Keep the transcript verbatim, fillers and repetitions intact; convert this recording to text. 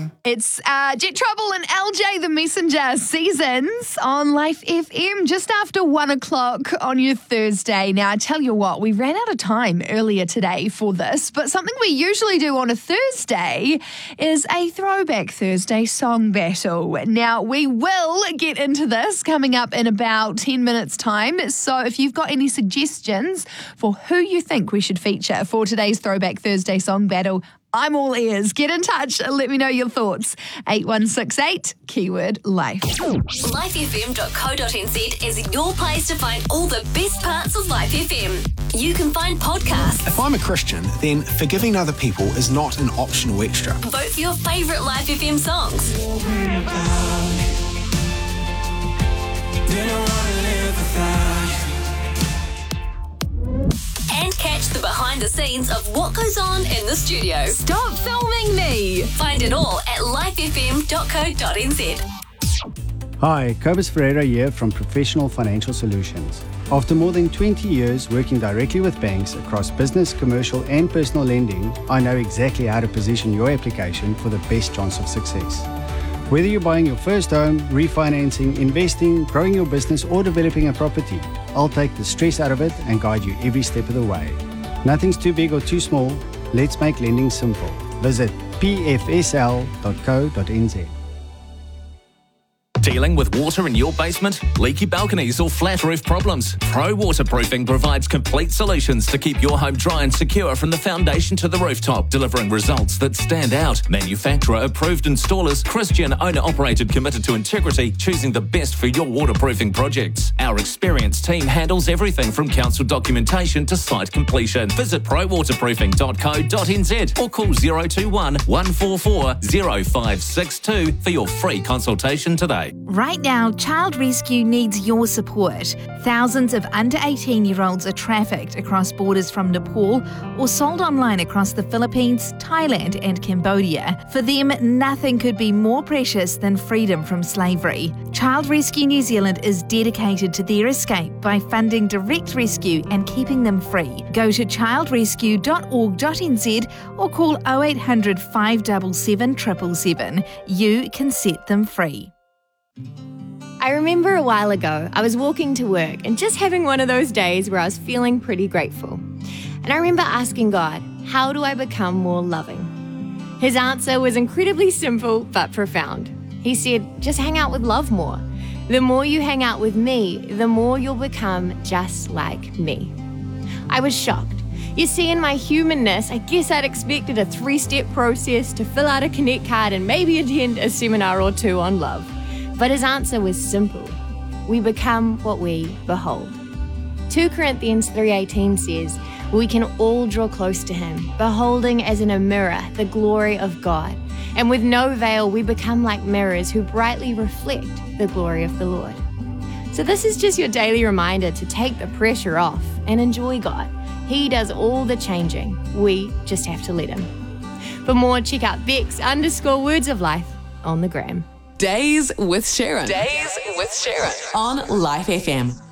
It's uh, Jet Trouble and L J the Messenger Seasons on Life F M just after one o'clock on your Thursday. Now, I tell you what, we ran out of time earlier today for this, but something we usually do on a Thursday is a Throwback Thursday song battle. Now, we will get into this coming up in about ten minutes' time, so if you've got any suggestions for who you think we should feature for today's Throwback Thursday song battle, I'm all ears. Get in touch and let me know your thoughts. eight one six eight, keyword life. life f m dot co dot n z is your place to find all the best parts of Life F M. You can find podcasts. If I'm a Christian, then forgiving other people is not an optional extra. Vote for your favourite Life F M songs. And catch the behind the scenes of what goes on in the studio. Stop filming me. Find it all at life f m dot co dot n z. Hi, Cobus Ferreira here from Professional Financial Solutions. After more than twenty years working directly with banks across business, commercial and personal lending, I know exactly how to position your application for the best chance of success. Whether you're buying your first home, refinancing, investing, growing your business or developing a property, I'll take the stress out of it and guide you every step of the way. Nothing's too big or too small. Let's make lending simple. Visit p f s l dot co dot n z. Dealing with water in your basement, leaky balconies or flat roof problems? Pro Waterproofing provides complete solutions to keep your home dry and secure from the foundation to the rooftop, delivering results that stand out. Manufacturer-approved installers, Christian owner-operated, committed to integrity, choosing the best for your waterproofing projects. Our experienced team handles everything from council documentation to site completion. Visit pro waterproofing dot co dot n z or call zero two one, one four four, zero five six two for your free consultation today. Right now, Child Rescue needs your support. Thousands of under eighteen-year-olds are trafficked across borders from Nepal or sold online across the Philippines, Thailand and Cambodia. For them, nothing could be more precious than freedom from slavery. Child Rescue New Zealand is dedicated to their escape by funding direct rescue and keeping them free. Go to child rescue dot org dot n z or call oh eight hundred, five seven seven, seven seven seven. You can set them free. I remember a while ago, I was walking to work and just having one of those days where I was feeling pretty grateful. And I remember asking God, how do I become more loving? His answer was incredibly simple but profound. He said, just hang out with love more. The more you hang out with me, the more you'll become just like me. I was shocked. You see, in my humanness, I guess I'd expected a three-step process to fill out a Connect card and maybe attend a seminar or two on love. But his answer was simple. We become what we behold. Second Corinthians three eighteen says, we can all draw close to him, beholding as in a mirror the glory of God. And with no veil, we become like mirrors who brightly reflect the glory of the Lord. So this is just your daily reminder to take the pressure off and enjoy God. He does all the changing. We just have to let him. For more, check out Bex underscore words of life on the gram. Days with Sharon. Days with Sharon on Life F M.